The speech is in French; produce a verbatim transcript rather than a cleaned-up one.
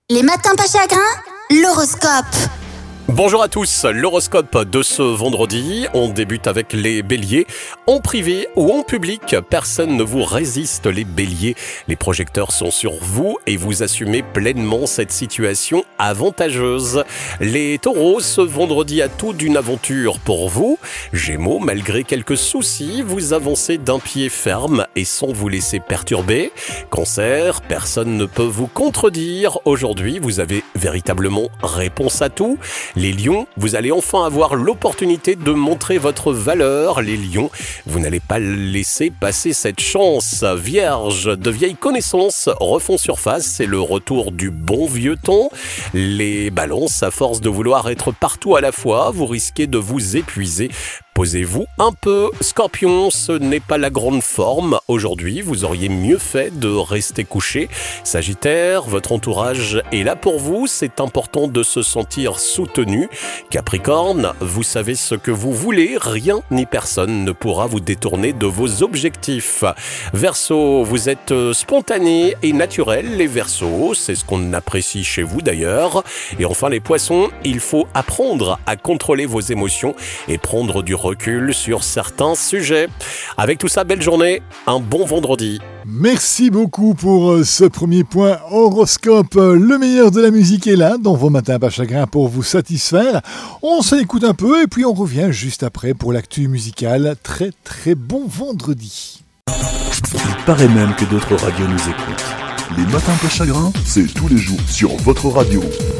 Les matins pas chagrins, l'horoscope. Bonjour à tous, l'horoscope de ce vendredi, on débute avec les béliers. En privé ou en public, personne ne vous résiste les béliers. Les projecteurs sont sur vous et vous assumez pleinement cette situation avantageuse. Les taureaux, ce vendredi a tout d'une aventure pour vous. Gémeaux, malgré quelques soucis, vous avancez d'un pied ferme et sans vous laisser perturber. Cancer, personne ne peut vous contredire. Aujourd'hui, vous avez véritablement réponse à tout. Les lions, vous allez enfin avoir l'opportunité de montrer votre valeur. Les lions, vous n'allez pas laisser passer cette chance. Vierge, de vieilles connaissances refont surface, c'est le retour du bon vieux temps. Les balances, à force de vouloir être partout à la fois, vous risquez de vous épuiser. Posez-vous un peu. Scorpion, ce n'est pas la grande forme. Aujourd'hui, vous auriez mieux fait de rester couché. Sagittaire, votre entourage est là pour vous. C'est important de se sentir soutenu. Capricorne, vous savez ce que vous voulez. Rien ni personne ne pourra vous détourner de vos objectifs. Verseau, vous êtes spontané et naturel. Les Verseaux, c'est ce qu'on apprécie chez vous d'ailleurs. Et enfin les Poissons, il faut apprendre à contrôler vos émotions et prendre du recul sur certains sujets. Avec tout ça, belle journée, un bon vendredi. Merci beaucoup pour ce premier point horoscope. Le meilleur de la musique est là, dans vos matins pas chagrin pour vous satisfaire. On s'écoute un peu et puis on revient juste après pour l'actu musicale. Très très bon vendredi. Il paraît même que d'autres radios nous écoutent. Les matins pas chagrin, c'est tous les jours sur votre radio.